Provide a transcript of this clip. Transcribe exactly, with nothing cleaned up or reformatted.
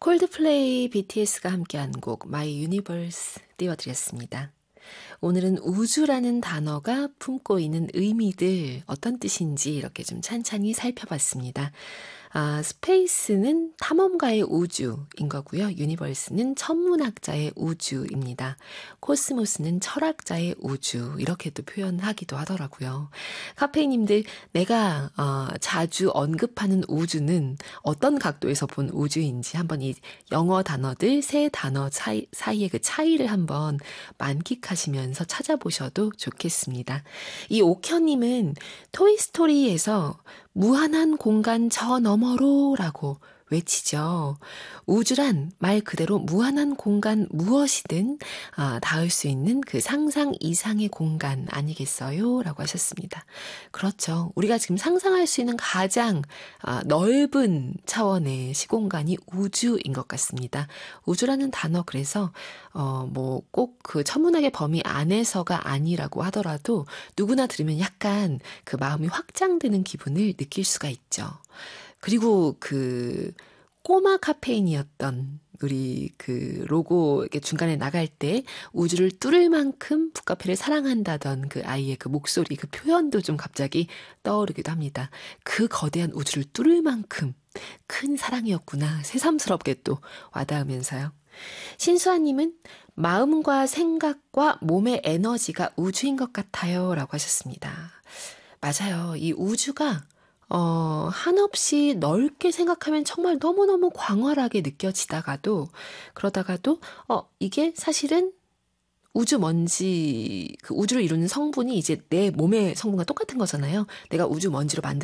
콜드플레이 비티에스가 함께한 곡 My Universe 띄워드렸습니다. 오늘은 우주라는 단어가 품고 있는 의미들 어떤 뜻인지 이렇게 좀 찬찬히 살펴봤습니다. 아, 스페이스는 탐험가의 우주인 거고요. 유니버스는 천문학자의 우주입니다. 코스모스는 철학자의 우주 이렇게도 표현하기도 하더라고요. 카페이님들 내가 어, 자주 언급하는 우주는 어떤 각도에서 본 우주인지 한번 이 영어 단어들 세 단어 차이, 사이의 그 차이를 한번 만끽하시면서 찾아보셔도 좋겠습니다. 이 옥현님은 토이스토리에서 무한한 공간 저 너머로 라고 외치죠. 우주란 말 그대로 무한한 공간 무엇이든 아, 닿을 수 있는 그 상상 이상의 공간 아니겠어요? 라고 하셨습니다. 그렇죠. 우리가 지금 상상할 수 있는 가장 아, 넓은 차원의 시공간이 우주인 것 같습니다. 우주라는 단어 그래서 어, 뭐 꼭 그 천문학의 범위 안에서가 아니라고 하더라도 누구나 들으면 약간 그 마음이 확장되는 기분을 느낄 수가 있죠. 그리고 그 꼬마 카페인이었던 우리 그 로고 이렇게 중간에 나갈 때 우주를 뚫을 만큼 북카페를 사랑한다던 그 아이의 그 목소리 그 표현도 좀 갑자기 떠오르기도 합니다. 그 거대한 우주를 뚫을 만큼 큰 사랑이었구나 새삼스럽게 또 와닿으면서요. 신수아님은 마음과 생각과 몸의 에너지가 우주인 것 같아요 라고 하셨습니다. 맞아요. 이 우주가 어, 한없이 넓게 생각하면 정말 너무너무 광활하게 느껴지다가도, 그러다가도, 어, 이게 사실은 우주 먼지, 그 우주를 이루는 성분이 이제 내 몸의 성분과 똑같은 거잖아요. 내가 우주 먼지로 만들